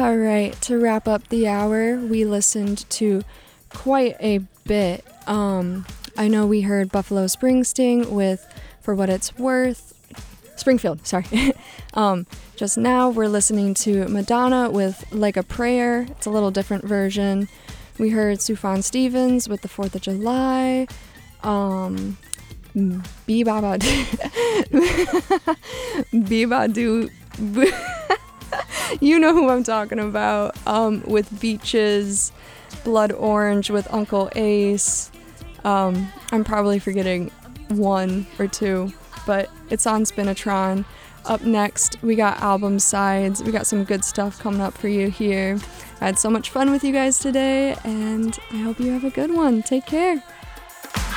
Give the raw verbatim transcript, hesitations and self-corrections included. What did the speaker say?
All right, to wrap up the hour, we listened to quite a bit. Um, I know we heard Buffalo Springsteen with For What It's Worth. Springfield, sorry. um, just now, we're listening to Madonna with Like a Prayer. It's a little different version. We heard Sufjan Stevens with The fourth of July. Um, Bebaba Bebadu. You know who I'm talking about. Um, with Beaches, Blood Orange with Uncle Ace. Um, I'm probably forgetting one or two, but it's on Spinatron. Up next, we got album sides. We got some good stuff coming up for you here. I had so much fun with you guys today, and I hope you have a good one. Take care.